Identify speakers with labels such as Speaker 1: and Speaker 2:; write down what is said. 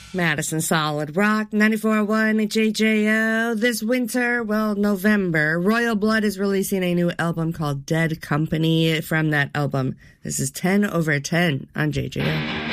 Speaker 1: Madison Solid Rock, 94.1 JJO. This winter, November, Royal Blood is releasing a new album called Dead Company. From that album, this is 10/10 on JJO.